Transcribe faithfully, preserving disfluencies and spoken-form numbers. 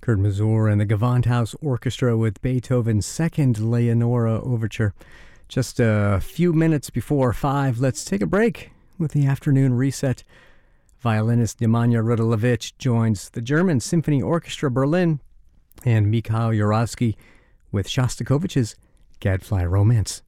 Kurt Masur and the Gewandhaus Orchestra with Beethoven's Second Leonora Overture. Just a few minutes before five, let's take a break with the afternoon reset. Violinist Nemanja Rudolevich joins the German Symphony Orchestra Berlin and Mikhail Yurovsky with Shostakovich's Gadfly Romance.